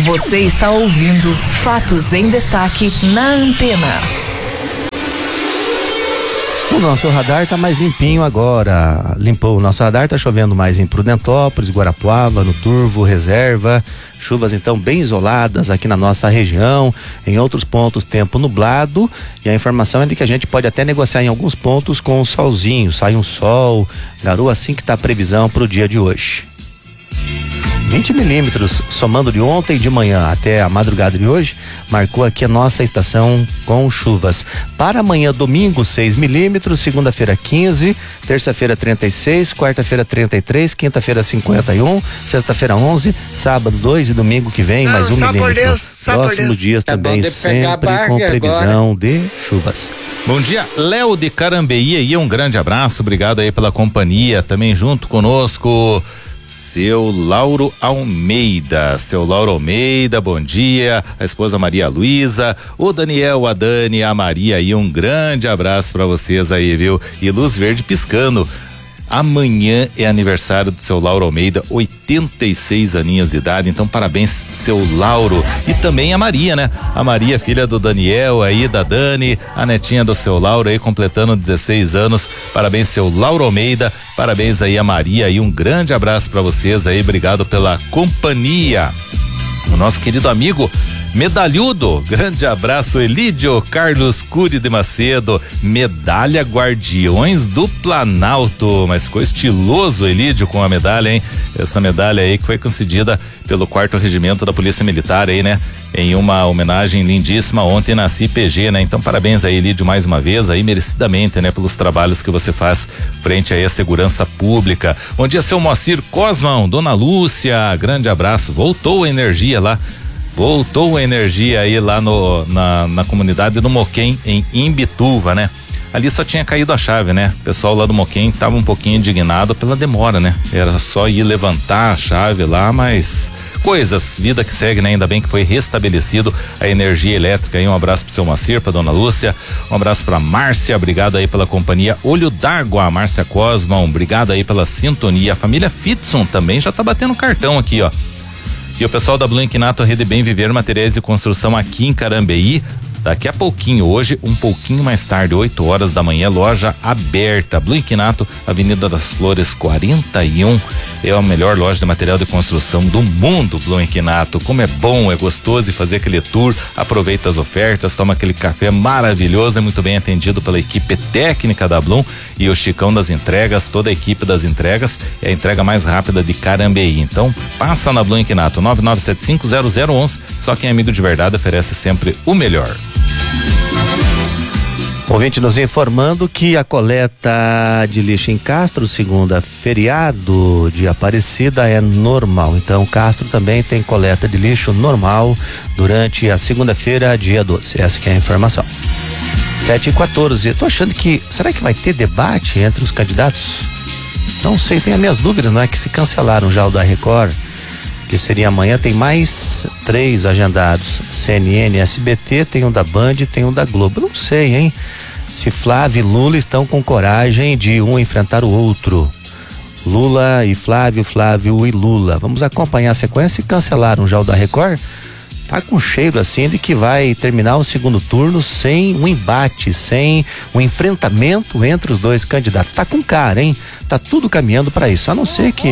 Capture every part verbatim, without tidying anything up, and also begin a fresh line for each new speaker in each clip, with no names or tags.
Você está ouvindo Fatos em Destaque na Antena.
O nosso radar tá mais limpinho agora. Limpou o nosso radar, tá chovendo mais em Prudentópolis, Guarapuava, no Turvo, Reserva. Chuvas então bem isoladas aqui na nossa região. Em outros pontos, tempo nublado. E a informação é de que a gente pode até negociar em alguns pontos com o solzinho. Sai um sol, garoa, assim que tá a previsão pro dia de hoje. vinte milímetros, somando de ontem de manhã até a madrugada de hoje, marcou aqui a nossa estação com chuvas. Para amanhã, domingo, seis milímetros, segunda-feira, quinze, terça-feira, trinta e seis, quarta-feira, trinta e três, quinta-feira, cinquenta e um, sexta-feira, onze, sábado, dois e domingo que vem, não, mais um milímetro. Deus, Próximos dias tá também, sempre com previsão agora de chuvas.
Bom dia, Léo de Carambeí, aí um grande abraço, obrigado aí pela companhia, também junto conosco. Seu Lauro Almeida, seu Lauro Almeida, bom dia, a esposa Maria Luísa, o Daniel, a Dani, a Maria aí, um grande abraço pra vocês aí, viu? E luz verde piscando. Amanhã é aniversário do seu Lauro Almeida, oitenta e seis aninhos de idade, então parabéns, seu Lauro. E também a Maria, né? A Maria, filha do Daniel aí, da Dani, a netinha do seu Lauro aí, completando dezesseis anos. Parabéns, seu Lauro Almeida, parabéns aí a Maria e um grande abraço pra vocês aí, obrigado pela companhia. O nosso querido amigo Medalhudo, grande abraço, Elídio Carlos Cury de Macedo, medalha Guardiões do Planalto, mas ficou estiloso Elídio com a medalha, hein? Essa medalha aí que foi concedida pelo quarto Regimento da Polícia Militar aí, né? Em uma homenagem lindíssima ontem na C I P G, né? Então parabéns aí, Elídio, mais uma vez aí, merecidamente, né? Pelos trabalhos que você faz frente aí à segurança pública. Bom dia, seu Moacir Cosmão, dona Lúcia, grande abraço, voltou a energia lá. Voltou a energia aí lá no, na, na comunidade do Moquém, em Imbituva, né? Ali só tinha caído a chave, né? O pessoal lá do Moquém tava um pouquinho indignado pela demora, né? Era só ir levantar a chave lá, mas coisas, vida que segue, né? Ainda bem que foi restabelecido a energia elétrica aí. Um abraço pro seu Macir, pra dona Lúcia, um abraço pra Márcia, obrigado aí pela companhia. Olho d'Água, Márcia Cosmão, obrigado aí pela sintonia. A família Fitson também já tá batendo cartão aqui, ó. E o pessoal da Blue Inquinato Rede Bem Viver Materiais de Construção aqui em Carambeí, daqui a pouquinho, hoje, um pouquinho mais tarde, oito horas da manhã, loja aberta. Blue Inquinato, Avenida das Flores quarenta e um, é a melhor loja de material de construção do mundo, Blue Inquinato. Como é bom, é gostoso fazer aquele tour, aproveita as ofertas, toma aquele café maravilhoso, é muito bem atendido pela equipe técnica da Blue e o Chicão das entregas, toda a equipe das entregas, é a entrega mais rápida de Carambeí. Então, passa na Blue Inquinato, nove nove sete cinco zero zero um um, só quem é amigo de verdade oferece sempre o melhor.
Ouvinte nos informando que a coleta de lixo em Castro, segunda feriado de Aparecida, é normal. Então, Castro também tem coleta de lixo normal durante a segunda-feira, dia doze. Essa que é a informação. sete e quatorze. Tô achando que, será que vai ter debate entre os candidatos? Não sei, tenho as minhas dúvidas, não é que se cancelaram já o da Record, que seria amanhã, tem mais três agendados, C N N, S B T, tem um da Band, tem um da Globo. Não sei, hein? Se Flávio e Lula estão com coragem de um enfrentar o outro. Lula e Flávio, Flávio e Lula. Vamos acompanhar a sequência. E cancelaram já o da Record. Tá com cheiro assim de que vai terminar o segundo turno sem um embate, sem um enfrentamento entre os dois candidatos. Tá com cara, hein? Tá tudo caminhando para isso, a não ser que...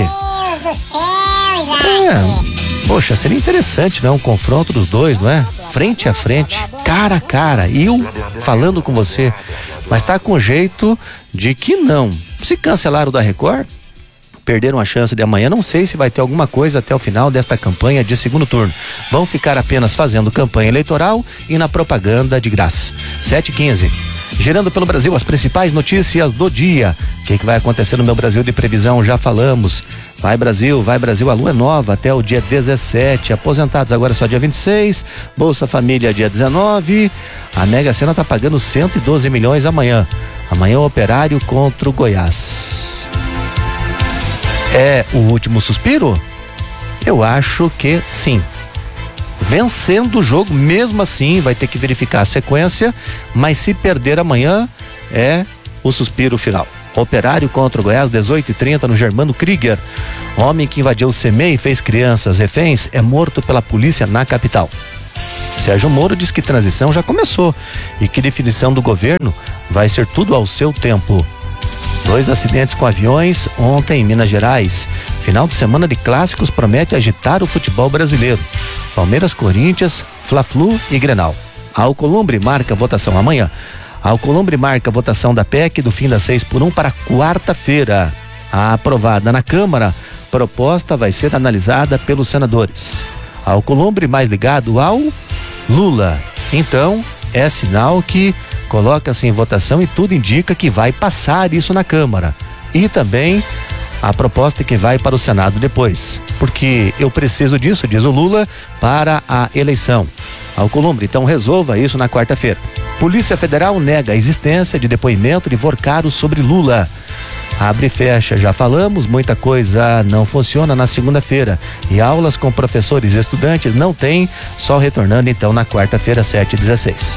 É, poxa, seria interessante, né? Um confronto dos dois, não é? Frente a frente, cara a cara, eu falando com você, mas tá com jeito de que não. Se cancelaram o da Record, perderam a chance de amanhã, não sei se vai ter alguma coisa até o final desta campanha de segundo turno. Vão ficar apenas fazendo campanha eleitoral e na propaganda de graça. sete e quinze. Girando pelo Brasil, as principais notícias do dia. O que, que vai acontecer no Meu Brasil de Previsão? Já falamos. Vai Brasil, vai Brasil, a lua é nova até o dia dezessete. Aposentados agora só dia vinte e seis. Bolsa Família dia dezenove. A Mega Sena tá pagando cento e doze milhões amanhã. Amanhã o Operário contra o Goiás. É o último suspiro? Eu acho que sim. Vencendo o jogo, mesmo assim, vai ter que verificar a sequência, mas se perder amanhã, é o suspiro final. Operário contra o Goiás, dezoito e trinta no Germano Krieger. Homem que invadiu o C M E e fez crianças reféns é morto pela polícia na capital. Sérgio Moro diz que transição já começou e que definição do governo vai ser tudo ao seu tempo. Dois acidentes com aviões ontem em Minas Gerais. Final de semana de clássicos promete agitar o futebol brasileiro. Palmeiras, Corinthians, Fla-Flu e Grenal. A Alcolumbre marca votação amanhã. A Alcolumbre marca a votação da P E C do fim das seis por um para quarta-feira. A aprovada na Câmara, proposta vai ser analisada pelos senadores. A Alcolumbre mais ligado ao Lula. Então, é sinal que coloca-se em votação e tudo indica que vai passar isso na Câmara. E também a proposta que vai para o Senado depois. Porque eu preciso disso, diz o Lula, para a eleição. Alcolumbre, então resolva isso na quarta-feira. Polícia Federal nega a existência de depoimento de Vorcaro sobre Lula. Abre e fecha, já falamos, muita coisa não funciona na segunda-feira. E aulas com professores e estudantes não tem, só retornando então na quarta-feira, sete e dezesseis.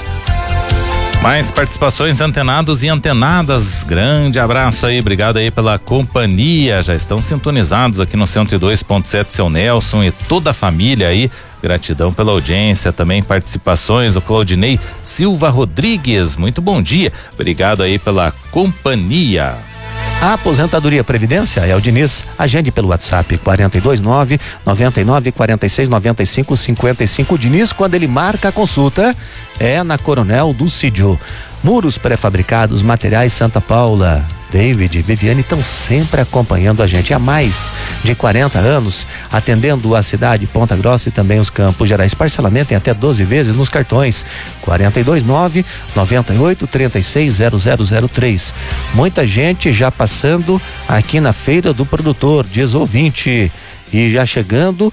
Mais participações, antenados e antenadas, grande abraço aí, obrigado aí pela companhia, já estão sintonizados aqui no cento e dois ponto sete, seu Nelson e toda a família aí, gratidão pela audiência, também participações, o Claudinei Silva Rodrigues, muito bom dia, obrigado aí pela companhia.
A aposentadoria Previdência é o Diniz, agende pelo WhatsApp quarenta e dois nove, noventa e nove, quarenta e seis, noventa e cinco, cinquenta e cinco. O Diniz, quando ele marca a consulta, é na Coronel Dulcídio. Muros pré-fabricados, materiais Santa Paula. David e Viviane estão sempre acompanhando a gente há mais de quarenta anos, atendendo a cidade Ponta Grossa e também os Campos Gerais. Parcelamento em até doze vezes nos cartões quarenta e dois nove, noventa e oito, trinta e seis, zero zero zero três. Muita gente já passando aqui na Feira do Produtor, diz ouvinte, e já chegando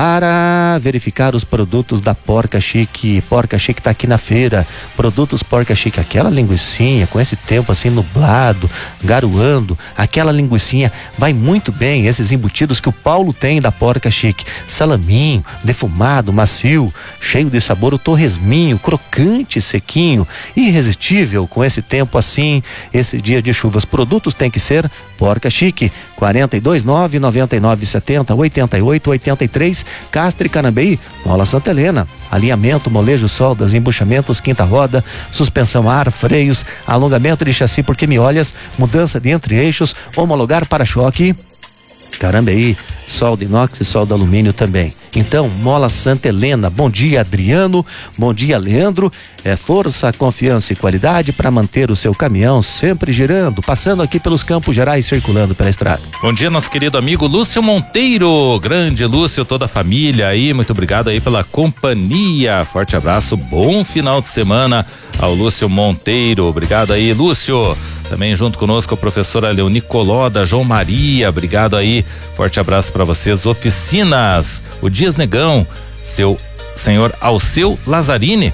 para verificar os produtos da Porca Chique. Porca Chique está aqui na feira. Produtos Porca Chique, aquela linguicinha com esse tempo assim nublado, garoando, aquela linguicinha vai muito bem, esses embutidos que o Paulo tem da Porca Chique. Salaminho, defumado, macio, cheio de sabor, o torresminho, crocante, sequinho, irresistível com esse tempo assim, esse dia de chuvas. Produtos tem que ser Porca Chique. quarenta e dois nove, noventa e nove, setenta, oitenta e oito, oitenta e três. Castre Canambeí, Mola Santa Helena, alinhamento, molejo, soldas, embuchamentos, quinta roda, suspensão a ar, freios, alongamento de chassi porque me olhas, mudança de entre-eixos, homologar para-choque. Carambeí, solda inox e solda alumínio também. Então, Mola Santa Helena, bom dia Adriano, bom dia Leandro, é força, confiança e qualidade para manter o seu caminhão sempre girando, passando aqui pelos Campos Gerais, circulando pela estrada.
Bom dia, nosso querido amigo Lúcio Monteiro, grande Lúcio, toda a família aí, muito obrigado aí pela companhia, forte abraço, bom final de semana ao Lúcio Monteiro, obrigado aí Lúcio. Também junto conosco a professora Leoni Coloda, João Maria, obrigado aí, forte abraço para vocês. Oficinas, o Dias Negão, seu senhor Alceu Lazzarini,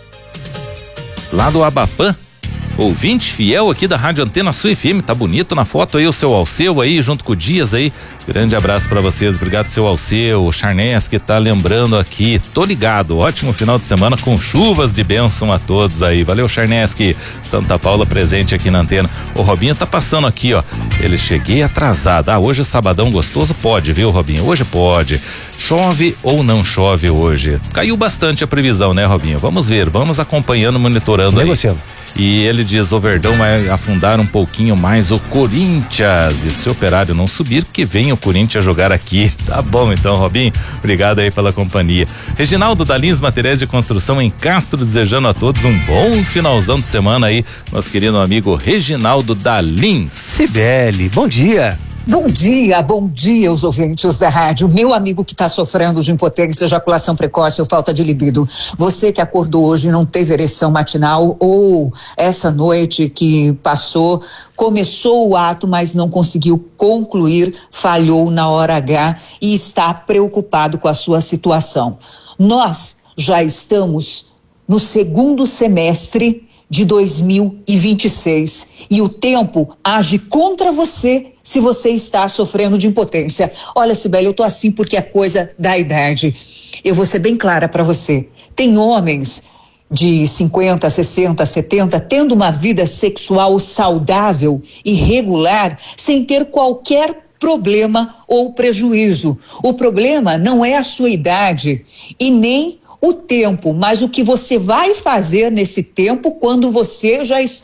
lá do Abapã, ouvinte fiel aqui da Rádio Antena Sul F M, tá bonito na foto aí o seu Alceu aí, junto com o Dias aí, grande abraço pra vocês, obrigado seu Alceu, o Charnes que tá lembrando aqui, tô ligado, ótimo final de semana com chuvas de bênção a todos aí, valeu Charneski, Santa Paula presente aqui na antena. O Robinho tá passando aqui, ó, ele cheguei atrasado, ah, hoje é sabadão gostoso, pode, viu Robinho, hoje pode, chove ou não chove hoje, caiu bastante a previsão, né Robinho, vamos ver, vamos acompanhando, monitorando aí.
Negociando.
E ele diz, o Verdão vai afundar um pouquinho mais o Corinthians, e se o Operário não subir, que venha o Corinthians jogar aqui. Tá bom então, Robinho, obrigado aí pela companhia. Reginaldo da Lins Materiais de Construção em Castro, desejando a todos um bom finalzão de semana aí, nosso querido amigo Reginaldo da Lins.
Cibele, bom dia.
Bom dia, bom dia os ouvintes da rádio, meu amigo que está sofrendo de impotência, ejaculação precoce ou falta de libido, você que acordou hoje e não teve ereção matinal ou essa noite que passou, começou o ato mas não conseguiu concluir, falhou na hora H e está preocupado com a sua situação. Nós já estamos no segundo semestre de dois mil e vinte e seis e o tempo age contra você se você está sofrendo de impotência. Olha, Cibele, eu tô assim porque é coisa da idade. Eu vou ser bem clara para você. Tem homens de cinquenta, sessenta, setenta, tendo uma vida sexual saudável e regular, sem ter qualquer problema ou prejuízo. O problema não é a sua idade e nem o tempo, mas o que você vai fazer nesse tempo quando você já está